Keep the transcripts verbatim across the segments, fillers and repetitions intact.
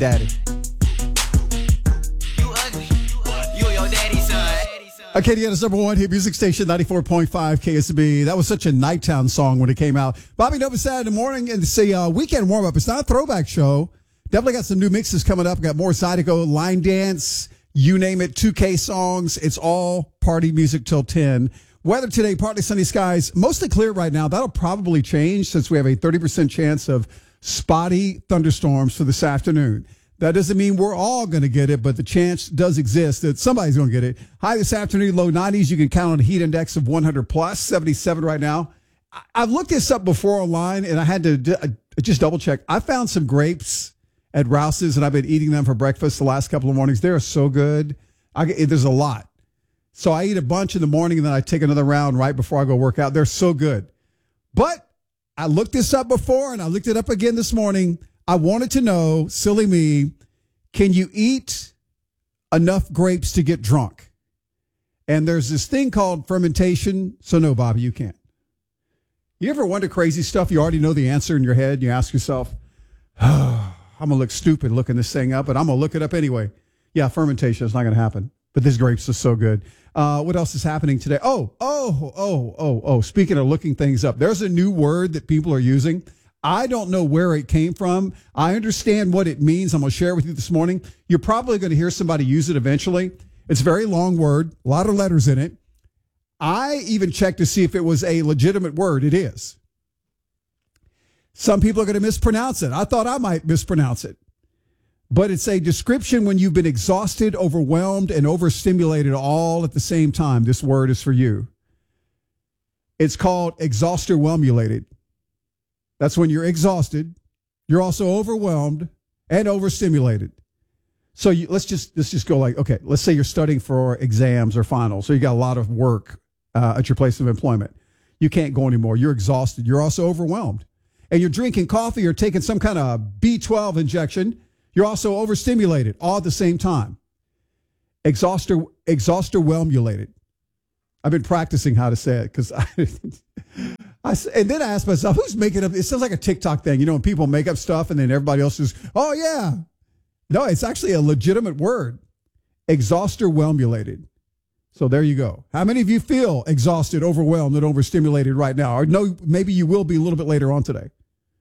Daddy. You ugly. You your daddy's son. Acadiana's number one hit music station, ninety-four point five K S B. That was such a Nighttown song when it came out. Bobby Nova Saturday morning, and it's a uh, weekend warm-up. It's not a throwback show. Definitely got some new mixes coming up. Got more Zydeco, Line Dance, you name it, two K songs. It's all party music till ten. Weather today, partly sunny skies, mostly clear right now. That'll probably change since we have a thirty percent chance of spotty thunderstorms for this afternoon. That doesn't mean we're all going to get it, but the chance does exist that somebody's going to get it. High this afternoon, low nineties. You can count on a heat index of one hundred plus, seventy-seven right now. I've looked this up before online, and I had to d- just double check. I found some grapes at Rouse's, and I've been eating them for breakfast the last couple of mornings. They're so good. I, there's a lot. So I eat a bunch in the morning, and then I take another round right before I go work out. They're so good. But I looked this up before, and I looked it up again this morning. I wanted to know, silly me, can you eat enough grapes to get drunk? And there's this thing called fermentation. So no, Bobby, you can't. You ever wonder crazy stuff? You already know the answer in your head. You ask yourself, oh, I'm going to look stupid looking this thing up, but I'm going to look it up anyway. Yeah, fermentation is not going to happen. But this grapes is so good. Uh, what else is happening today? Oh, oh, oh, oh, oh. Speaking of looking things up, there's a new word that people are using. I don't know where it came from. I understand what it means. I'm going to share it with you this morning. You're probably going to hear somebody use it eventually. It's a very long word, a lot of letters in it. I even checked to see if it was a legitimate word. It is. Some people are going to mispronounce it. I thought I might mispronounce it. But it's a description when you've been exhausted, overwhelmed, and overstimulated all at the same time. This word is for you. It's called exhausterwhelmulated. That's when you're exhausted, you're also overwhelmed and overstimulated. So you, let's just let's just go like, okay, let's say you're studying for exams or finals, so you got a lot of work uh, at your place of employment. You can't go anymore. You're exhausted. You're also overwhelmed. And you're drinking coffee or taking some kind of B twelve injection. You're also overstimulated all at the same time. Exhauster, exhausterwhelmulated. I've been practicing how to say it because I, I, and then I asked myself, who's making up? It sounds like a TikTok thing. You know, when people make up stuff and then everybody else is, oh, yeah. No, it's actually a legitimate word. Exhausterwhelmulated. So there you go. How many of you feel exhausted, overwhelmed, and overstimulated right now? Or no, maybe you will be a little bit later on today.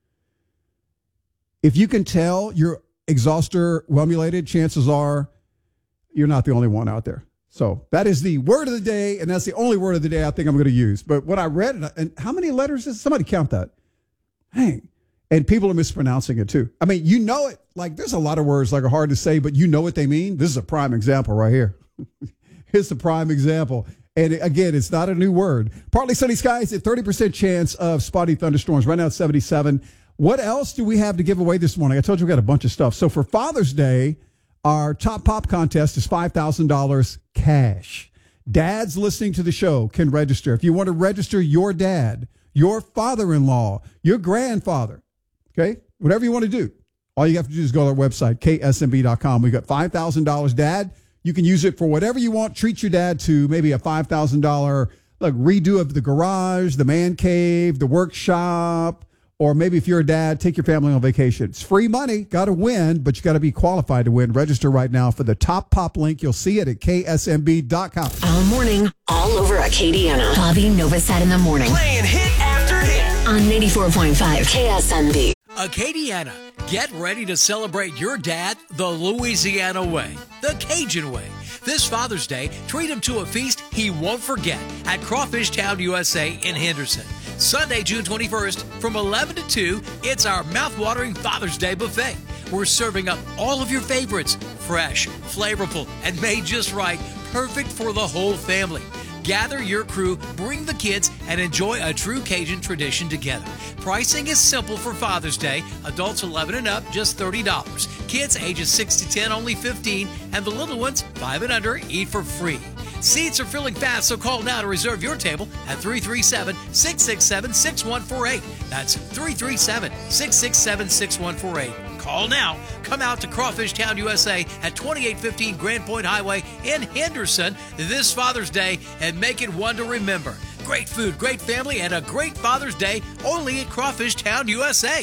If you can tell you're exhausterwhelmulated, chances are you're not the only one out there. So that is the word of the day, and that's the only word of the day I think I'm going to use. But when I read it, and how many letters is somebody count that? Dang. And people are mispronouncing it too. I mean, you know it. Like there's a lot of words like are hard to say, but you know what they mean. This is a prime example right here. Here's the prime example. And again, it's not a new word. Partly sunny skies, a thirty percent chance of spotty thunderstorms. Right now it's seventy-seven. What else do we have to give away this morning? I told you we got a bunch of stuff. So for Father's Day, our top pop contest is five thousand dollars cash. Dads listening to the show can register. If you want to register your dad, your father-in-law, your grandfather, okay, whatever you want to do, all you have to do is go to our website, K S M B dot com. We got five thousand dollars. Dad, you can use it for whatever you want. Treat your dad to maybe a five thousand dollars like, redo of the garage, the man cave, the workshop. Or maybe if you're a dad, take your family on vacation. It's free money. Got to win, but you got to be qualified to win. Register right now for the top pop link. You'll see it at K S M B dot com. All morning, all over Acadiana. Bobby Novosad in the morning. Playing hit after hit. On ninety-four point five K S M B. Acadiana, get ready to celebrate your dad the Louisiana way, the Cajun way. This Father's Day, treat him to a feast he won't forget at Crawfish Town U S A in Henderson. Sunday, June twenty-first, from eleven to two, it's our mouth-watering Father's Day buffet. We're serving up all of your favorites, fresh, flavorful, and made just right, perfect for the whole family. Gather your crew, bring the kids, and enjoy a true Cajun tradition together. Pricing is simple for Father's Day. Adults eleven and up, just thirty dollars. Kids ages six to ten, only fifteen dollars. And the little ones, five and under, eat for free. Seats are filling fast, so call now to reserve your table at three three seven, six six seven, six one four eight. That's three three seven, six six seven, six one four eight. Call now. Come out to Crawfish Town U S A at twenty-eight fifteen Grand Point Highway in Henderson this Father's Day and make it one to remember. Great food, great family, and a great Father's Day only at Crawfish Town U S A.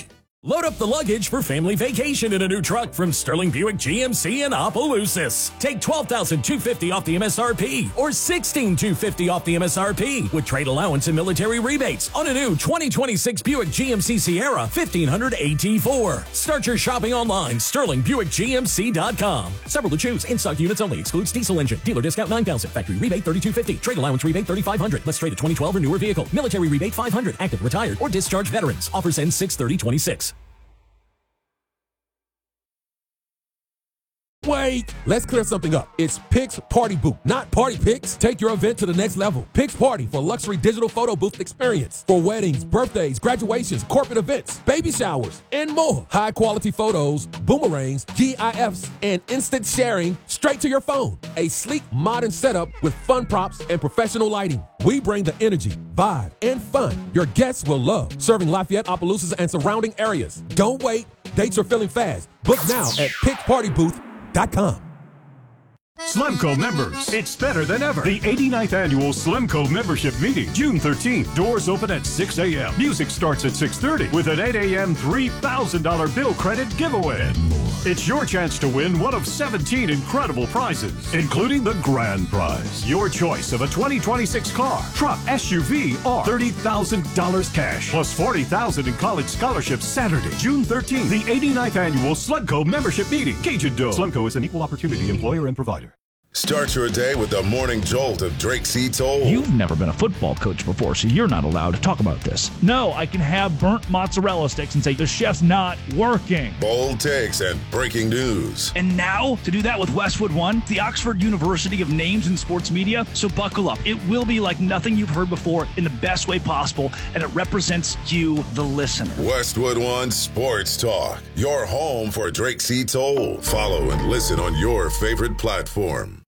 Load up the luggage for family vacation in a new truck from Sterling Buick G M C in Opelousas. Take twelve thousand two hundred fifty dollars off the M S R P or sixteen thousand two hundred fifty dollars off the M S R P with trade allowance and military rebates on a new twenty twenty-six Buick G M C Sierra fifteen hundred A T four. Start your shopping online, sterling buick g m c dot com. Several to choose. In-stock units only. Excludes diesel engine. Dealer discount nine thousand dollars. Factory rebate thirty-two fifty. Trade allowance rebate thirty-five hundred dollars. Let's trade a twenty twelve or newer vehicle. Military rebate five hundred dollars. Active, retired, or discharged veterans. Offers end six thirty twenty-six. Wait, let's clear something up. It's Pix Party Booth, not Party Pix. Take your event to the next level. Pix Party for luxury digital photo booth experience for weddings, birthdays, graduations, corporate events, baby showers, and more. High quality photos, boomerangs, GIFs, and instant sharing straight to your phone. A sleek, modern setup with fun props and professional lighting. We bring the energy, vibe, and fun your guests will love. Serving Lafayette, Opelousas, and surrounding areas. Don't wait. Dates are filling fast. Book now at pix party booth dot com. Slimco members, it's better than ever. The eighty-ninth Annual Slimco Membership Meeting, June thirteenth. Doors open at six a.m. Music starts at six thirty with an eight a.m. three thousand dollars bill credit giveaway. And more. It's your chance to win one of seventeen incredible prizes, including the grand prize. Your choice of a twenty twenty-six car, truck, S U V, or thirty thousand dollars cash, plus forty thousand dollars in college scholarships Saturday, June thirteenth. The eighty-ninth Annual Slimco Membership Meeting, Cajun Dome. Slimco is an equal opportunity employer and provider. Start your day with the morning jolt of Drake C. Toll. You've never been a football coach before, so you're not allowed to talk about this. No, I can have burnt mozzarella sticks and say, the chef's not working. Bold takes and breaking news. And now, to do that with Westwood One, the Oxford University of Names in Sports Media, so buckle up. It will be like nothing you've heard before in the best way possible, and it represents you, the listener. Westwood One Sports Talk, your home for Drake C. Toll. Follow and listen on your favorite platform.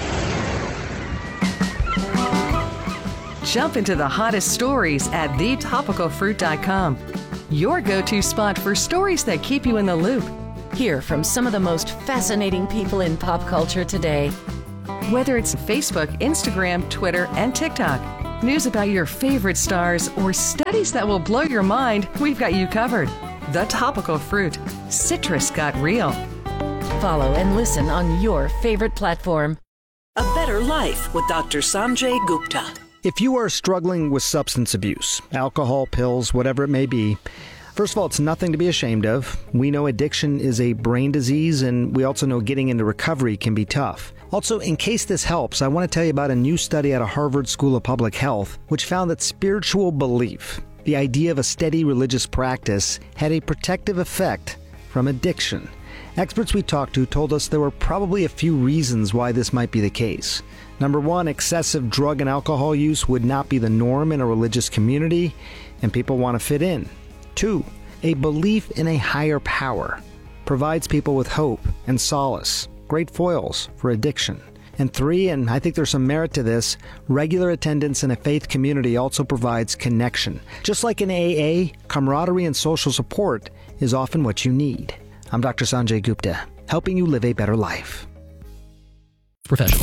Jump into the hottest stories at the topical fruit dot com. Your go-to spot for stories that keep you in the loop. Hear from some of the most fascinating people in pop culture today. Whether it's Facebook, Instagram, Twitter, and TikTok, news about your favorite stars, or studies that will blow your mind, we've got you covered. The Topical Fruit. Citrus got real. Follow and listen on your favorite platform. A Better Life with Doctor Sanjay Gupta. If you are struggling with substance abuse, alcohol, pills, whatever it may be, first of all, it's nothing to be ashamed of. We know addiction is a brain disease, and we also know getting into recovery can be tough. Also, in case this helps, I want to tell you about a new study out of Harvard School of Public Health, which found that spiritual belief, the idea of a steady religious practice, had a protective effect from addiction. Experts we talked to told us there were probably a few reasons why this might be the case. Number one, excessive drug and alcohol use would not be the norm in a religious community, and people want to fit in. Two, a belief in a higher power provides people with hope and solace, great foils for addiction. And three, and I think there's some merit to this, regular attendance in a faith community also provides connection. Just like in A A, camaraderie and social support is often what you need. I'm Doctor Sanjay Gupta, helping you live a better life. Professional.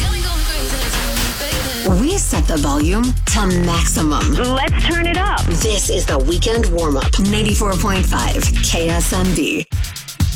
We set the volume to maximum. Let's turn it up. This is the Weekend Warm-Up, ninety-four point five K S M D.